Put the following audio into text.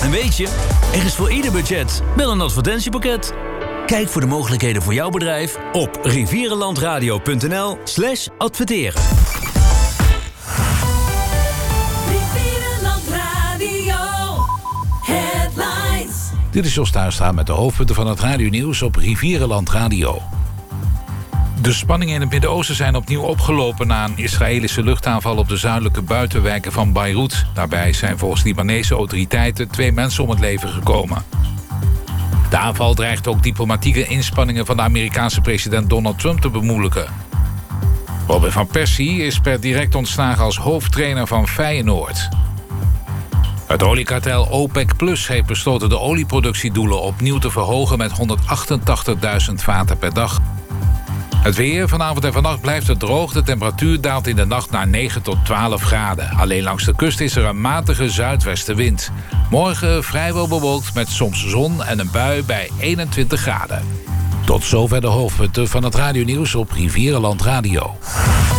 En weet je, er is voor ieder budget wel een advertentiepakket. Kijk voor de mogelijkheden voor jouw bedrijf op rivierenlandradio.nl/adverteren. Rivierenland Radio Headlines. Dit is Jos Tuinstra met de hoofdpunten van het radionieuws op Rivierenland Radio. De spanningen in het Midden-Oosten zijn opnieuw opgelopen na een Israëlische luchtaanval op de zuidelijke buitenwijken van Beirut. Daarbij zijn volgens Libanese autoriteiten 2 mensen om het leven gekomen. De aanval dreigt ook diplomatieke inspanningen van de Amerikaanse president Donald Trump te bemoeilijken. Robin van Persie is per direct ontslagen als hoofdtrainer van Feyenoord. Het oliekartel OPEC Plus heeft besloten de olieproductiedoelen opnieuw te verhogen met 188.000 vaten per dag. Het weer, vanavond en vannacht blijft het droog. De temperatuur daalt in de nacht naar 9 tot 12 graden. Alleen langs de kust is er een matige zuidwestenwind. Morgen vrijwel bewolkt met soms zon en een bui bij 21 graden. Tot zover de hoofdpunten van het radionieuws op Rivierenland Radio.